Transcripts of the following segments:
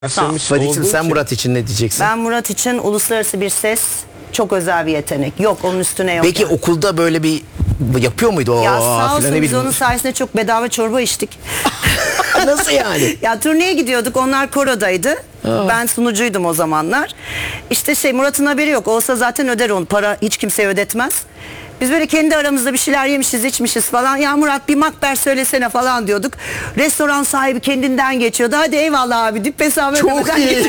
Fadik'cim sen Murat için ne diyeceksin? Ben Murat için uluslararası bir ses, çok özel bir yetenek. Yok, onun üstüne yok. Peki yani. okulda böyle bir yapıyor muydu o? Ya sağ olsun biz bileyim. onun sayesinde çok bedava çorba içtik. Nasıl yani? Ya turneye gidiyorduk, onlar korodaydı. Ben sunucuydum o zamanlar. İşte Murat'ın haberi yok. Olsa zaten öder onu. Para hiç kimseye ödetmez. Biz böyle kendi aramızda bir şeyler yemişiz, içmişiz falan. Ya Murat bir makber söylesene falan diyorduk. Restoran sahibi kendinden geçiyordu. Hadi eyvallah abi deyip hesabı Çok iyi.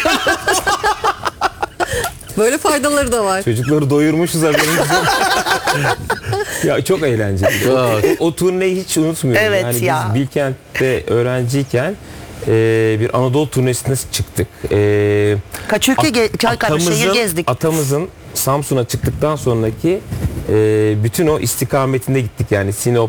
Böyle faydaları da var. Çocukları doyurmuşuz haberimiz yok. Ya çok eğlenceli. O turneyi hiç unutmuyorum. Evet yani ya. Biz Bilkent'te öğrenciyken bir Anadolu turnesine çıktık. Kaç ülke şehir gezdik. Atamızın Samsun'a çıktıktan sonraki bütün o istikametinde gittik. Yani Sinop,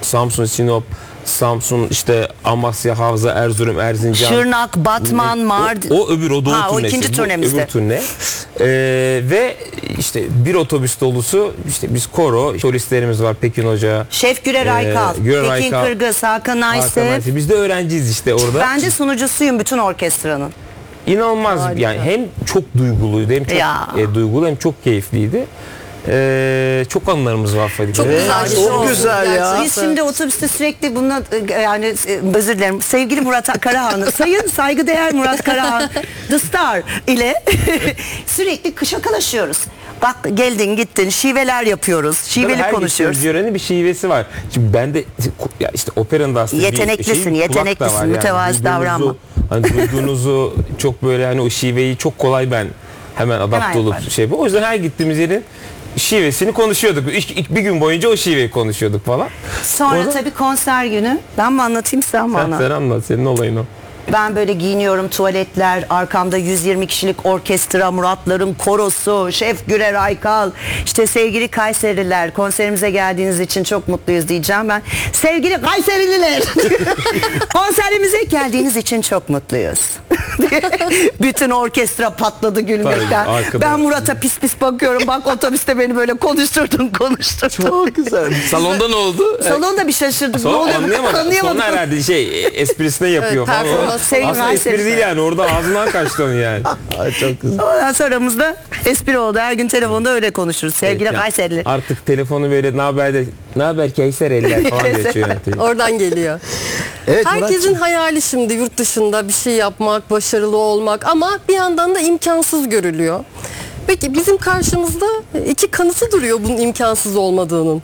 Samsun işte Amasya, Havza, Erzurum, Erzincan, Şırnak, Batman, Mardin. O doğu turnesi. O ikinci turnemizde. Öbür turne. Ve işte bir otobüs dolusu işte biz koro, solistlerimiz var, Pekin Hoca. Şef Gürer Aykal, Pekin Kırgız, Hakan Aysef. Biz de öğrenciyiz işte orada. Ben de sunucusuyum bütün orkestranın. İnanılmaz yani hem çok duyguluydu hem çok duygulu hem çok keyifliydi. Çok anılarımız var Fadik. Çok güzel. Çok güzel ya. Biz şimdi otobüste sürekli bununla yani özür dilerim. Sevgili Murat Karahan, sayın saygıdeğer Murat Karahan, The Star ile sürekli şakalaşıyoruz. Bak geldin gittin şiveler yapıyoruz. Şiveli konuşuyoruz. Her yörenin bir şivesi var. Şimdi ben de ya işte operanın da aslında yeteneklisin, mütevazi davranma. Hani duyduğunuzu çok böyle hani o şiveyi çok kolay ben hemen adapte olup o yüzden her gittiğimiz yerin şivesini konuşuyorduk. Bir gün boyunca o şiveyi konuşuyorduk falan. Sonra tabii konser günü. Ben mi anlatayım sen mi anlat? Sen anlat, senin olayın o. Ben böyle giyiniyorum, tuvaletler, arkamda 120 kişilik orkestra, Muratların korosu, Şef Gürer Aykal, işte sevgili Kayserililer, konserimize geldiğiniz için çok mutluyuz diyeceğim ben. Sevgili Kayserililer, konserimize geldiğiniz için çok mutluyuz. Bütün orkestra patladı gülmekten. Ben Murat'a pis pis bakıyorum, bak otobüste beni böyle konuşturdun. Çok güzel. Salonda ne oldu? Salonda bir şaşırdık. Ne oluyor? Anlayamadım. Sonra herhalde esprisine yapıyor falan. Aslında espri değil yani, orada ağzından kaçtı onu yani. Çok güzel. Ondan sonra aramızda espri oldu. Her gün telefonda öyle konuşuruz. Sevgili Kayserili. Artık telefonu böyle ne haber Kayserililer falan geçiyor. Yani. Oradan geliyor. Evet, herkesin hayali şimdi yurt dışında bir şey yapmak, başarılı olmak ama bir yandan da imkansız görülüyor. Peki bizim karşımızda iki kanıtı duruyor bunun imkansız olmadığının.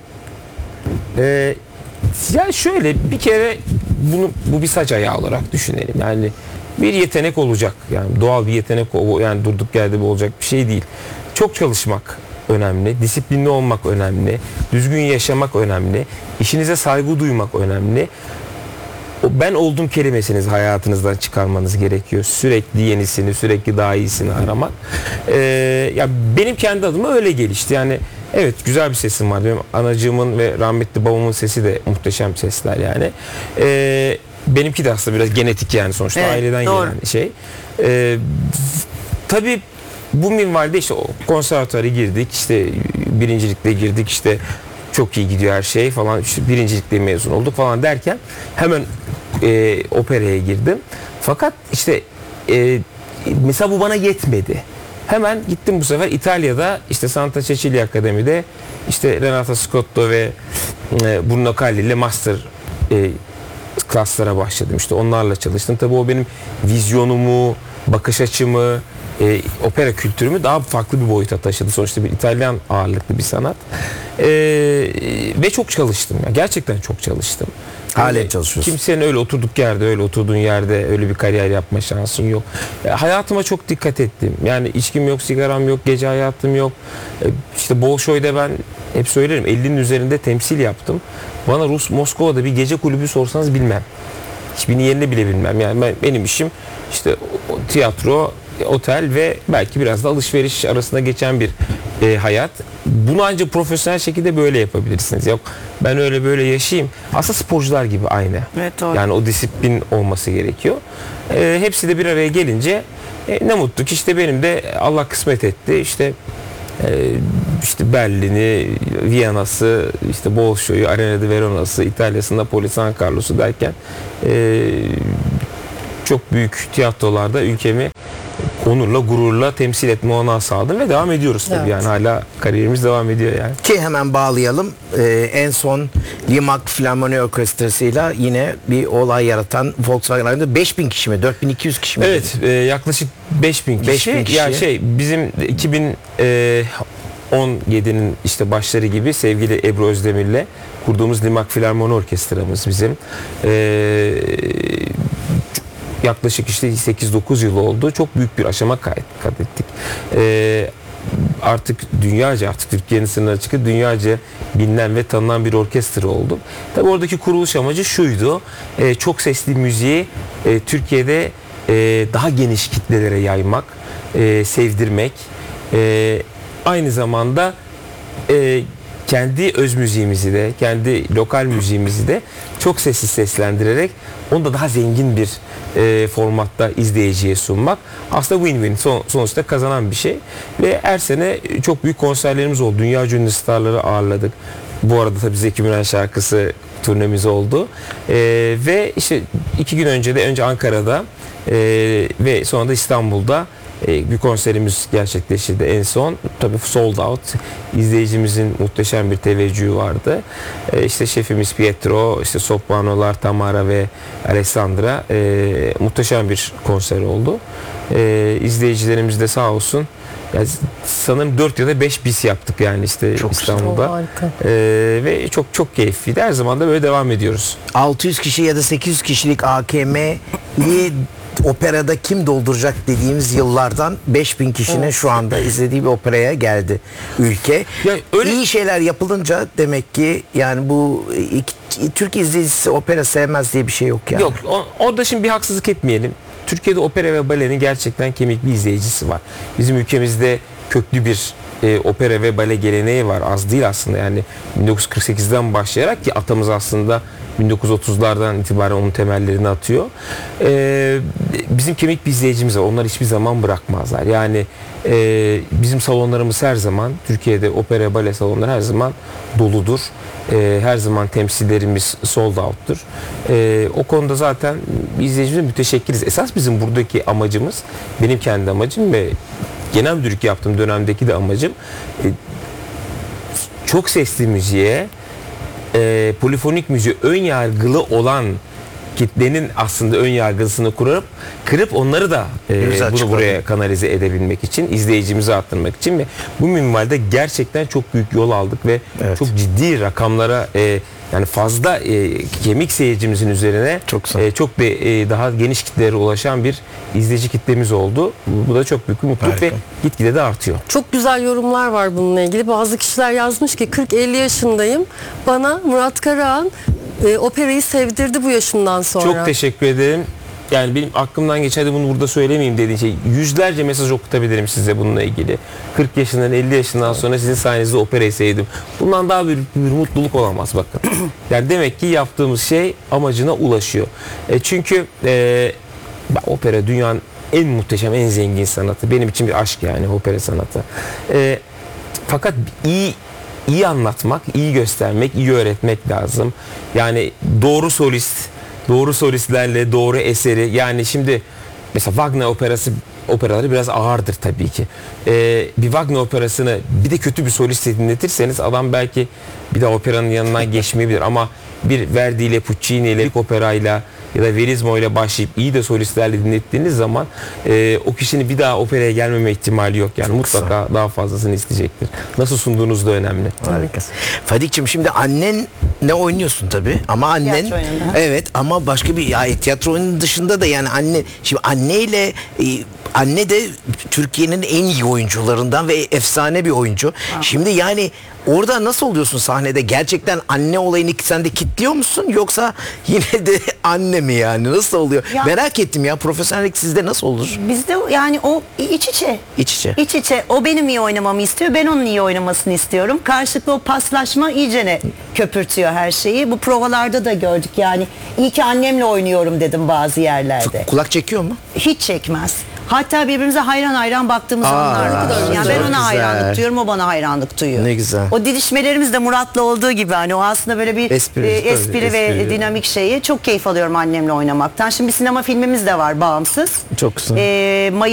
Ya şöyle bir kere bu bir saç ayağı olarak düşünelim. Yani bir yetenek olacak. Yani doğal bir yetenek yani durduk yerde bu olacak bir şey değil. Çok çalışmak önemli, disiplinli olmak önemli, düzgün yaşamak önemli, işinize saygı duymak önemli. O ben oldum kelimesini hayatınızdan çıkarmanız gerekiyor. Sürekli yenisini, sürekli daha iyisini aramak. Ya benim kendi adıma öyle gelişti. Yani evet, güzel bir sesim var. Benim anacığımın ve rahmetli babamın sesi de muhteşem sesler yani. Benimki de aslında biraz genetik yani sonuçta aileden gelen şey. Tabii bu minvalde işte konservatuara girdik, işte birincilikte girdik, işte çok iyi gidiyor her şey falan, işte birincilikle mezun olduk falan derken hemen operaya girdim. Fakat işte mesela bu bana yetmedi. Hemen gittim bu sefer İtalya'da işte Santa Cecilia Akademi'de işte Renato Scotto ve Bruno Calli ile master klaslara başladım. İşte onlarla çalıştım. Tabii o benim vizyonumu, bakış açımı, opera kültürümü daha farklı bir boyuta taşıdı. Sonuçta bir İtalyan ağırlıklı bir sanat. Ve çok çalıştım. Gerçekten çok çalıştım. Halen çalışıyorsun. Kimsenin öyle oturduğun yerde öyle bir kariyer yapma şansın yok. Hayatıma çok dikkat ettim. Yani içkim yok, sigaram yok, gece hayatım yok. İşte Bolşoy'da ben hep söylerim 50'nin üzerinde temsil yaptım. Bana Moskova'da bir gece kulübü sorsanız bilmem. Hiçbirinin yerini bile bilmem. Yani benim işim işte tiyatro, otel ve belki biraz da alışveriş arasında geçen bir hayat. Bunu ancak profesyonel şekilde böyle yapabilirsiniz. Yok ben öyle böyle yaşayayım. Aslında sporcular gibi aynı. Evet, doğru. Yani o disiplin olması gerekiyor. Hepsi de bir araya gelince ne mutlu ki işte benim de Allah kısmet etti. İşte Berlin'i, Viyana'sı, işte Bolşoy'u, Arena di Verona'sı, İtalya'sı, Napoli, San Carlos'u derken çok büyük tiyatrolarda ülkemi onurla, gururla temsil etme olanağı sağladım ve devam ediyoruz tabii. Evet. Yani hala kariyerimiz devam ediyor yani. Ki hemen bağlayalım. En son Limak Filarmoni Orkestrası'yla yine bir olay yaratan Volkswagen Arena'da 5000 kişi mi? 4200 kişi mi? Evet, yaklaşık 5000 kişi. 5000 kişi. Ya bizim 2017'nin işte başları gibi sevgili Ebru Özdemir'le kurduğumuz Limak Filarmoni Orkestramız bizim. Yaklaşık işte 8-9 yıl oldu. Çok büyük bir aşama kat ettik. Artık dünyaca, artık Türkiye'nin sınırına çıkıp dünyaca bilinen ve tanınan bir orkestra oldu. Tabii oradaki kuruluş amacı şuydu. Çok sesli müziği Türkiye'de daha geniş kitlelere yaymak, sevdirmek. Aynı zamanda kendi öz müziğimizi de, kendi lokal müziğimizi de çok sessiz seslendirerek onu da daha zengin bir formatta izleyiciye sunmak. Aslında win-win, sonuçta kazanan bir şey. Ve her sene çok büyük konserlerimiz oldu. Dünya ünlü starları ağırladık. Bu arada tabii Zeki Müren şarkısı turnemiz oldu. Ve işte 2 gün önce de önce Ankara'da ve sonra da İstanbul'da bir konserimiz gerçekleşti en son. Tabii sold out. İzleyicimizin muhteşem bir teveccühü vardı. İşte şefimiz Pietro, işte sopranolar Tamara ve Alessandra, muhteşem bir konser oldu. İzleyicilerimiz de sağ olsun. Yani sanırım 4 ya da 5 bis yaptık yani işte Çok İstanbul'da. harika. Ve çok çok keyifliydi. Her zaman da böyle devam ediyoruz. 600 kişi ya da 800 kişilik AKM'yi operada kim dolduracak dediğimiz yıllardan 5000 kişinin şu anda izlediği bir operaya geldi ülke. Ya öyle- İyi şeyler yapılınca demek ki yani bu Türk izleyicisi opera sevmez diye bir şey yok yani. Yok, orada şimdi bir haksızlık etmeyelim. Türkiye'de opera ve balenin gerçekten kemik bir izleyicisi var. Bizim ülkemizde köklü bir opera ve bale geleneği var. Az değil aslında yani 1948'den başlayarak ki atamız aslında 1930'lardan itibaren onun temellerini atıyor. Bizim kemik bir izleyicimiz var. Onlar hiçbir zaman bırakmazlar. Yani bizim salonlarımız her zaman, Türkiye'de opera bale salonları her zaman doludur. Her zaman temsillerimiz sold out'tur. O konuda zaten izleyicimize müteşekkiriz. Esas bizim buradaki amacımız, benim kendi amacım ve genel müdürlük yaptığım dönemdeki de amacım çok sesli müziğe, polifonik müziğe ön yargılı olan kitlenin aslında ön yargısını kırıp onları da bunu buraya kanalize edebilmek için, izleyicimizi arttırmak için ve bu minvalde gerçekten çok büyük yol aldık ve çok ciddi rakamlara yani fazla kemik seyircimizin üzerine çok daha geniş kitlelere ulaşan bir izleyici kitlemiz oldu. Bu da çok büyük bir mutluluk ve gitgide de artıyor. Çok güzel yorumlar var bununla ilgili. Bazı kişiler yazmış ki 40-50 yaşındayım. Bana Murat Karahan operayı sevdirdi bu yaşından sonra. Çok teşekkür ederim. Yani benim aklımdan geçerdi bunu burada söylemeyeyim dediğin şey. Yüzlerce mesaj okutabilirim size bununla ilgili. 40 yaşından 50 yaşından sonra sizin sayenizde operayı sevdim. Bundan daha büyük bir mutluluk olamaz bakın. Yani demek ki yaptığımız şey amacına ulaşıyor. Çünkü opera dünyanın en muhteşem, en zengin sanatı. Benim için bir aşk yani opera sanatı. Fakat iyi anlatmak, iyi göstermek, iyi öğretmek lazım. Yani doğru solistlerle doğru eseri, yani şimdi mesela Wagner operaları biraz ağırdır tabii ki. Bir Wagner operasını bir de kötü bir soliste dinletirseniz adam belki bir daha operanın yanından geçmeyebilir ama bir Verdi ile Puccini ile operayla ya da Verismo ile başlayıp iyi de solistlerle dinlettiğiniz zaman o kişinin bir daha operaya gelmeme ihtimali yok. Yani mutlaka daha fazlasını isteyecektir. Nasıl sunduğunuz da önemli. Harika. Fadik'cim şimdi annen ne oynuyorsun tabii ama annen Tiyatro oyunu. evet ama başka bir tiyatro oyunun dışında da yani anne de Türkiye'nin en iyi oyuncularından ve efsane bir oyuncu. Şimdi yani orada nasıl oluyorsun sahnede? Gerçekten anne olayını sen de kitliyor musun yoksa yine de anne mi yani? Nasıl oluyor? Ya- Merak ettim ya, profesyonellik sizde nasıl olur? Bizde yani o iç içe. İç içe. İç içe. O benim iyi oynamamı istiyor. Ben onun iyi oynamasını istiyorum. Karşılıklı o paslaşma iyicene köpürtüyor her şeyi. Bu provalarda da gördük yani. İyi ki annemle oynuyorum dedim bazı yerlerde. Kulak çekiyor mu? Hiç çekmez. Hatta birbirimize hayran hayran baktığımız anlar var. kadar Yani güzel. ben ona Güzel. hayranlık duyuyorum, o bana hayranlık duyuyor. Ne güzel. O didişmelerimiz de Murat'la olduğu gibi, hani o aslında böyle bir Espri, espri ve espri. dinamik şeyi. Çok keyif alıyorum annemle oynamaktan. Şimdi bir sinema filmimiz de var bağımsız. Çok güzel.